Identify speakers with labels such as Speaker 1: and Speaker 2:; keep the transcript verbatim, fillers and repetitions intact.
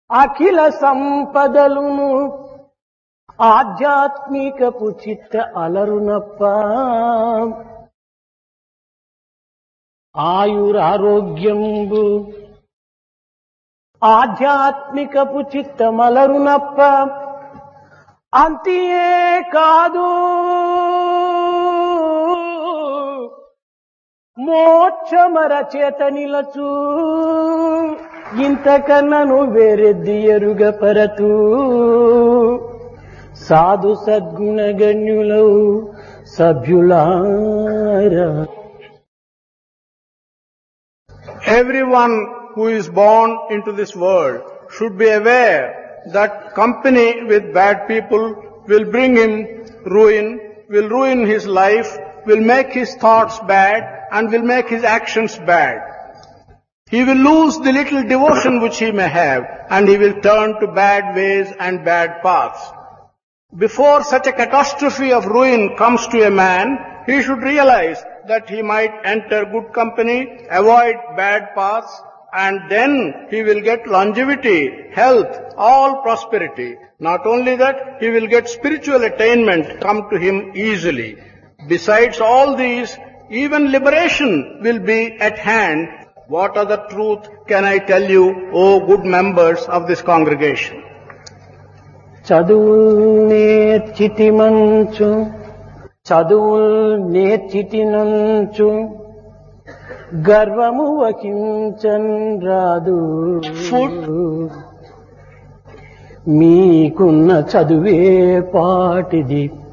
Speaker 1: అఖిల సంపదలును ఆధ్యాత్మికపు చిత్త అలరునప్ప ఆయురారోగ్యంబు ఆధ్యాత్మికపు చిత్తమలరునప్ప అంతియే కాదు మోక్షమర చేత నిలచు ఇంతకన్నను వేరెద్ది ఎరుగ పరతు సాధు సద్గుణగణ్యులౌ సభ్యులారా.
Speaker 2: Everyone who is born into this world should be aware that company with bad people will bring him ruin, will ruin his life, will make his thoughts bad and will make his actions bad. He will lose the little devotion which he may have and he will turn to bad ways and bad paths. Before such a catastrophe of ruin comes to a man, he should realize that he might enter good company, avoid bad paths, and then he will get longevity, health, all prosperity. Not only that, he will get spiritual attainment come to him easily. Besides all these, even liberation will be at hand. What other truth can I tell you, O good members of this congregation?
Speaker 1: చదువుల్ నేర్చితి మంచు చదువుల్ నేర్చితి నంచు గర్వము వహించన్ రాదు. మీకున్న చదువే పాటిది